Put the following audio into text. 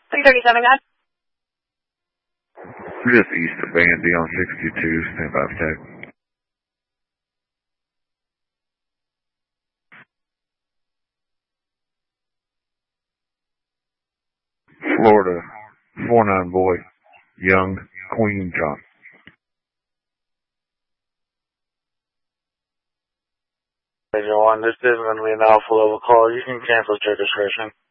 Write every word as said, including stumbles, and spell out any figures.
three thirty-seven, guys. Just east of Bandy on sixty-two, stand by for tag. Florida, four nine boy, Young, Queen John. Hey, Joanne, this is going to be an alpha level call. You can cancel at your discretion.